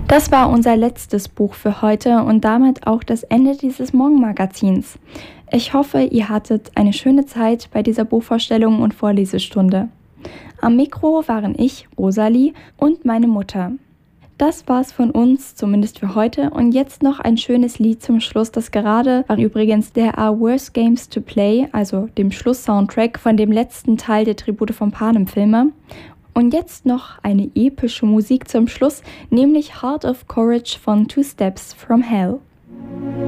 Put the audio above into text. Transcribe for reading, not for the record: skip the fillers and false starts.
Das war unser letztes Buch für heute und damit auch das Ende dieses Morgenmagazins. Ich hoffe, ihr hattet eine schöne Zeit bei dieser Buchvorstellung und Vorlesestunde. Am Mikro waren ich, Rosalie, und meine Mutter. Das war's von uns, zumindest für heute. Und jetzt noch ein schönes Lied zum Schluss. Das gerade war übrigens There Are Worse Games to Play, also dem Schluss-Soundtrack von dem letzten Teil der Tribute von Panem-Filme. Und jetzt noch eine epische Musik zum Schluss, nämlich Heart of Courage von Two Steps from Hell.